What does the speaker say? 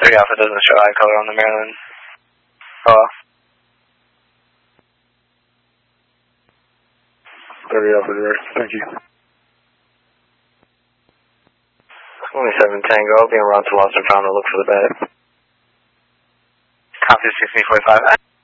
3 Alpha doesn't show eye color on the Maryland. Oh. 30 Alpha direct, thank you. 27 Tango, being run to Lost and Found to look for the bed. Copy 1645.